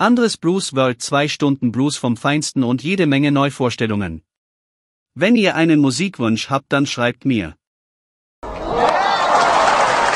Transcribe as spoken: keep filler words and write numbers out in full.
Andres Blues World, zwei Stunden Blues vom Feinsten und jede Menge Neuvorstellungen. Wenn ihr einen Musikwunsch habt, dann schreibt mir.